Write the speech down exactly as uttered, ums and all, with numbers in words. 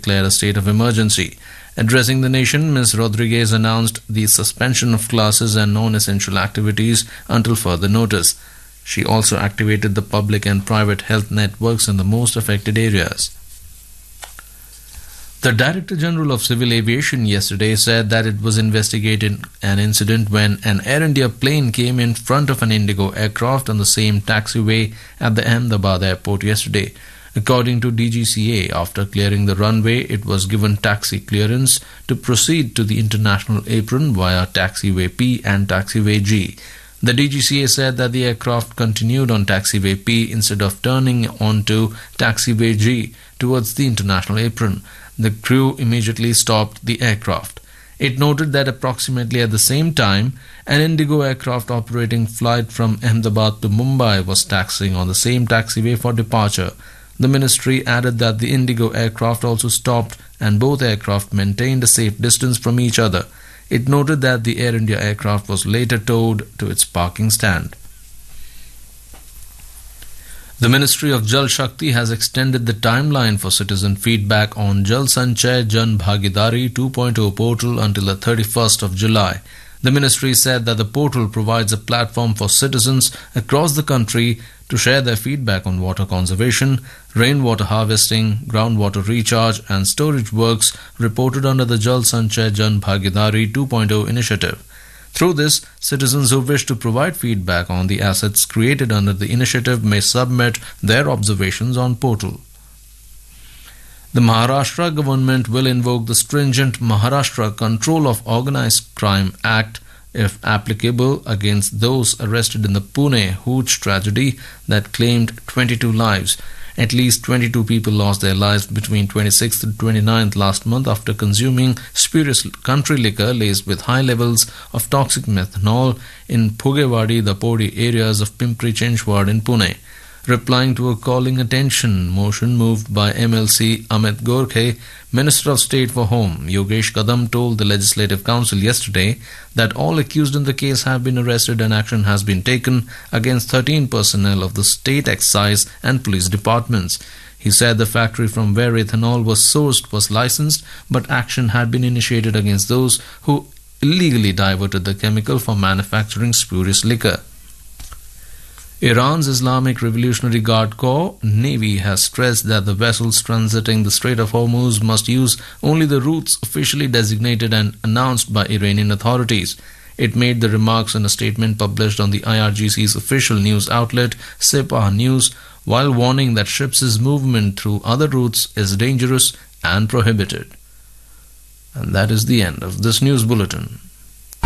declared a state of emergency. Addressing the nation, Miz Rodriguez announced the suspension of classes and non-essential activities until further notice. She also activated the public and private health networks in the most affected areas. The Director General of Civil Aviation yesterday said that it was investigating an incident when an Air India plane came in front of an Indigo aircraft on the same taxiway at the Ahmedabad airport yesterday. According to D G C A, after clearing the runway, it was given taxi clearance to proceed to the international apron via taxiway P and taxiway G. The D G C A said that the aircraft continued on taxiway P instead of turning onto taxiway G towards the international apron. The crew immediately stopped the aircraft. It noted that approximately at the same time, an Indigo aircraft operating flight from Ahmedabad to Mumbai was taxiing on the same taxiway for departure. The ministry added that the Indigo aircraft also stopped and both aircraft maintained a safe distance from each other. It noted that the Air India aircraft was later towed to its parking stand. The Ministry of Jal Shakti has extended the timeline for citizen feedback on Jal Sanchay Jan Bhagidari two point oh portal until the thirty-first of July. The ministry said that the portal provides a platform for citizens across the country to share their feedback on water conservation, rainwater harvesting, groundwater recharge and storage works reported under the Jal Sanchay Jan Bhagidari two point oh initiative. Through this, citizens who wish to provide feedback on the assets created under the initiative may submit their observations on portal. The Maharashtra government will invoke the stringent Maharashtra Control of Organised Crime Act, if applicable, against those arrested in the Pune Hooch tragedy that claimed twenty-two lives. At least twenty-two people lost their lives between twenty-sixth and twenty-ninth last month after consuming spurious country liquor laced with high levels of toxic methanol in Phugewadi, the Podi areas of Pimpri Chinchwad in Pune. Replying to a calling attention motion moved by M L C Amit Gorkhe, Minister of State for Home Yogesh Kadam told the Legislative Council yesterday that all accused in the case have been arrested and action has been taken against thirteen personnel of the state excise and police departments. He said the factory from where ethanol was sourced was licensed, but action had been initiated against those who illegally diverted the chemical for manufacturing spurious liquor. Iran's Islamic Revolutionary Guard Corps Navy has stressed that the vessels transiting the Strait of Hormuz must use only the routes officially designated and announced by Iranian authorities. It made the remarks in a statement published on the I R G C's official news outlet Sepah News, while warning that ships' movement through other routes is dangerous and prohibited. And that is the end of this news bulletin.